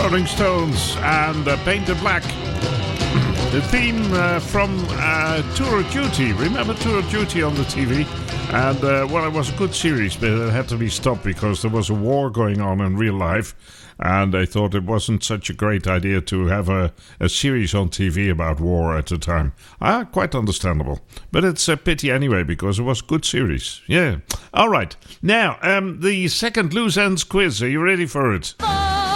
Rolling Stones and Painted Black. The theme from Tour of Duty. Remember Tour of Duty on the TV? And, well, it was a good series, but it had to be stopped because there was a war going on in real life. And I thought it wasn't such a great idea to have a series on TV about war at the time. Quite understandable. But it's a pity anyway, because it was a good series. Yeah. All right. Now, the second Loose Ends quiz. Are you ready for it?